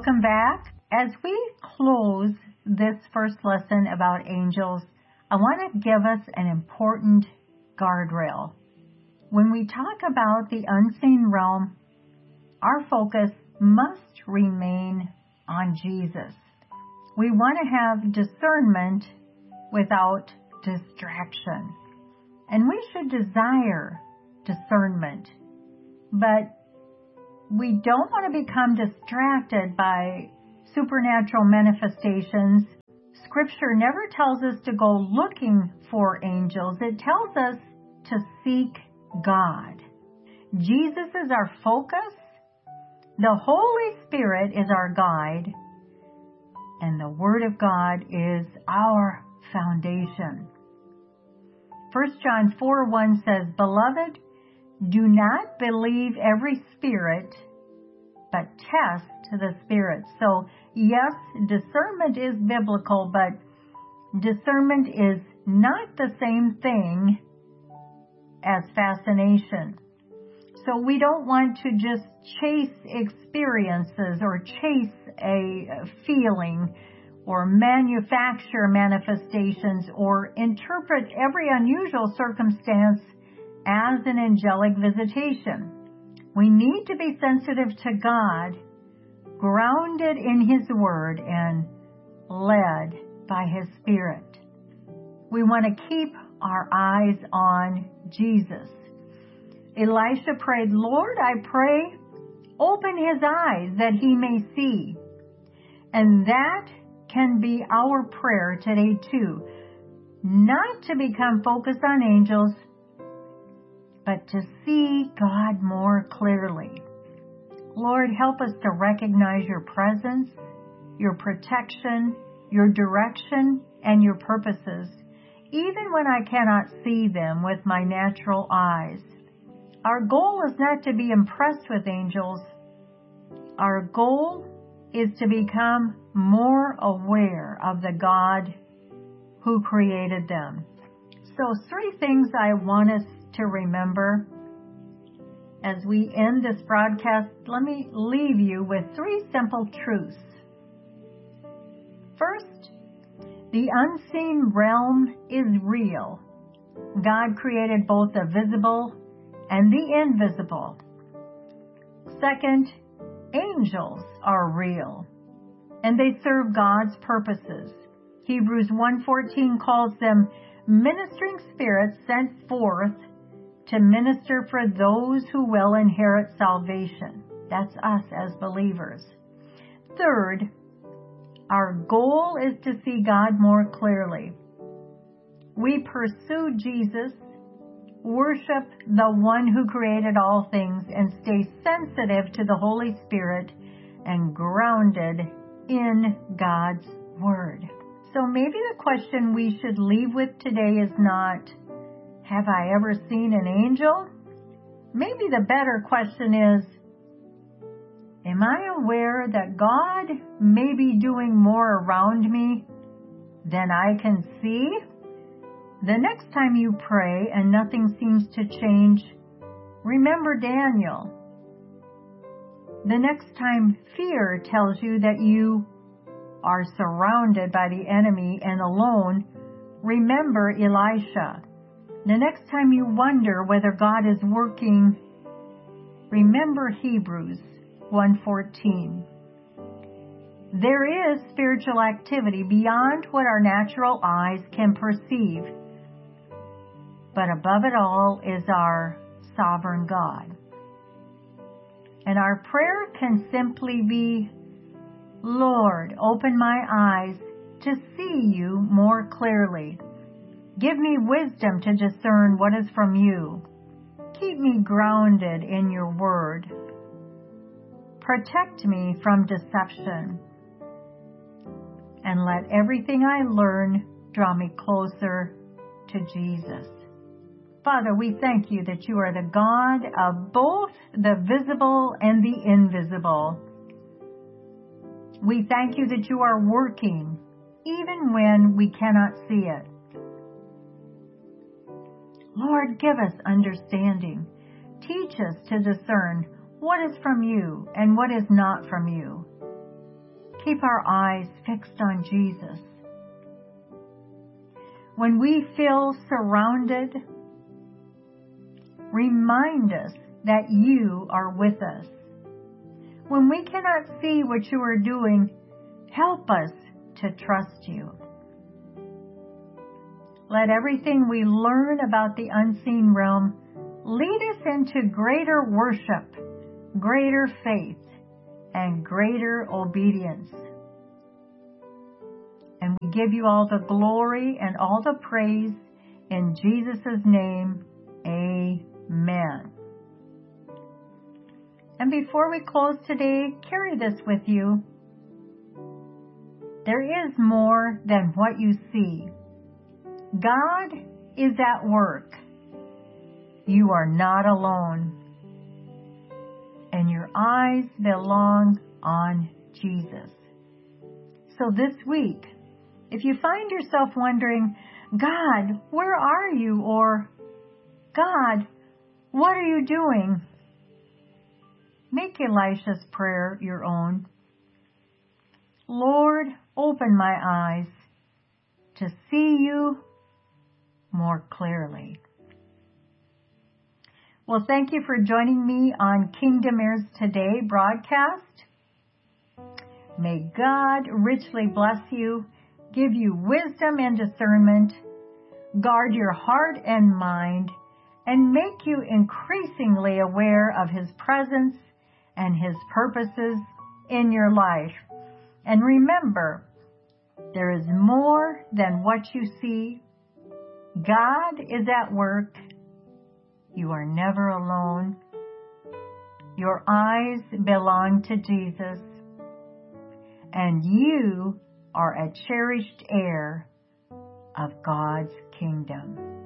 Welcome back. As we close this first lesson about angels, I want to give us an important guardrail. When we talk about the unseen realm, our focus must remain on Jesus. We want to have discernment without distraction. And we should desire discernment. But we don't want to become distracted by supernatural manifestations. Scripture never tells us to go looking for angels. It tells us to seek God. Jesus is our focus. The Holy Spirit is our guide. And the Word of God is our foundation. 1 John 4:1 says, "Beloved, do not believe every spirit, but test the spirits." So, yes, discernment is biblical, but discernment is not the same thing as fascination. So we don't want to just chase experiences or chase a feeling or manufacture manifestations or interpret every unusual circumstance as an angelic visitation. We need to be sensitive to God, grounded in His Word, and led by His Spirit. We want to keep our eyes on Jesus. Elisha prayed, "Lord, I pray, open his eyes that he may see." And that can be our prayer today too. Not to become focused on angels, but to see God more clearly. Lord, help us to recognize your presence, your protection, your direction, and your purposes, even when I cannot see them with my natural eyes. Our goal is not to be impressed with angels. Our goal is to become more aware of the God who created them. So 3 things I want us to remember as we end this broadcast. Let me leave you with 3 simple truths. First, the unseen realm is real. God created both the visible and the invisible. Second, angels are real, and they serve God's purposes. Hebrews 1:14 calls them ministering spirits sent forth to minister for those who will inherit salvation. That's us as believers. Third, our goal is to see God more clearly. We pursue Jesus, worship the one who created all things, and stay sensitive to the Holy Spirit and grounded in God's Word. So maybe the question we should leave with today is not, have I ever seen an angel? Maybe the better question is, am I aware that God may be doing more around me than I can see? The next time you pray and nothing seems to change, remember Daniel. The next time fear tells you that you are surrounded by the enemy and alone, remember Elisha. The next time you wonder whether God is working, remember Hebrews 1:14. There is spiritual activity beyond what our natural eyes can perceive. But above it all is our sovereign God. And our prayer can simply be, Lord, open my eyes to see you more clearly. Give me wisdom to discern what is from you. Keep me grounded in your word. Protect me from deception. And let everything I learn draw me closer to Jesus. Father, we thank you that you are the God of both the visible and the invisible. We thank you that you are working even when we cannot see it. Lord, give us understanding. Teach us to discern what is from you and what is not from you. keep our eyes fixed on Jesus. When we feel surrounded, remind us that you are with us. When we cannot see what you are doing, help us to trust you. Let everything we learn about the unseen realm lead us into greater worship, greater faith, and greater obedience. And we give you all the glory and all the praise in Jesus' name. Amen. And before we close today, carry this with you. There is more than what you see. God is at work. You are not alone. And your eyes belong on Jesus. So this week, if you find yourself wondering, God, where are you? Or, God, what are you doing? Make Elisha's prayer your own. Lord, open my eyes to see you more clearly. Well, thank you for joining me on Kingdom Heirs Today broadcast. May God richly bless you, give you wisdom and discernment, guard your heart and mind, and make you increasingly aware of His presence and His purposes in your life. And remember, there is more than what you see. God is at work. You are never alone. Your eyes belong to Jesus. And you are a cherished heir of God's kingdom.